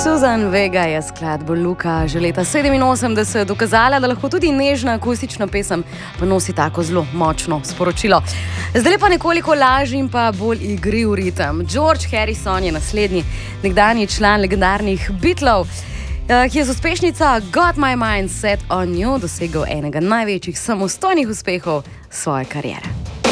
Susan Vega je skladbo Luka že leta 87 dokazala, da lahko tudi nežna akustična pesem pa nosi tako zelo močno sporočilo. Zdaj pa nekoliko lažji in pa bolj igriv ritem. George Harrison je naslednji nekdanji član legendarnih Beatlov, ki je z uspešnica Got My Mind Set On You dosegel enega največjih samostojnih uspehov svoje kariere.